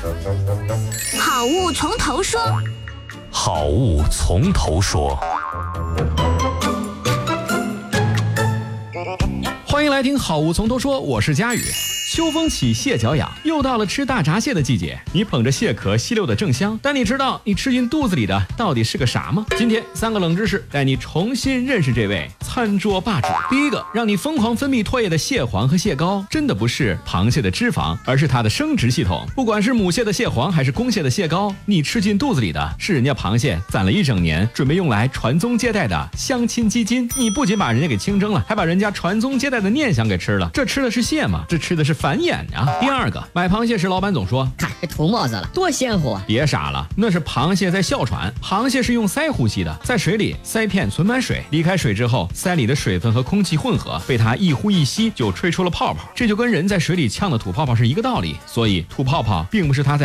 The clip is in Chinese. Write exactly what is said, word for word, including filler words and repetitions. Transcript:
好物从头说， 好物从头说。 欢迎来听好物从头说，我是佳宇。秋风起，蟹脚痒，又到了吃大闸蟹的季节。你捧着蟹壳吸溜的正香，但你知道你吃进肚子里的到底是个啥吗？今天三个冷知识带你重新认识这位餐桌霸主。第一个，让你疯狂分泌唾液的蟹黄和蟹膏，真的不是螃蟹的脂肪，而是它的生殖系统。不管是母蟹的蟹黄还是公蟹的蟹膏，你吃进肚子里的是人家螃蟹攒了一整年准备用来传宗接代的相亲基金。你不仅把人家给清蒸了，还把人家传宗接代的念想给吃了。这吃的是蟹吗？这吃的是繁衍啊！第二个，买螃蟹时老板总说：“ 嗨，涂沫子了，多鲜活！” 别傻了，那是螃蟹在哮喘。螃蟹是用鳃呼吸的，在水里鳃片存满水，离开水之后，鳃里的水分和空气混合，被它一呼一吸就吹出了泡泡。这就跟人在水里呛的吐泡泡是一个道理。所以吐泡泡并不是它在